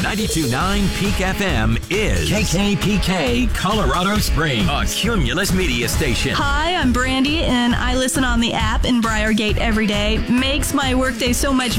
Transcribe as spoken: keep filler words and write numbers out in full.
ninety-two point nine Peak F M is K K P K Colorado Springs, a Cumulus media station. Hi, I'm Brandy, and I listen on the app in Briargate every day. Makes my workday so much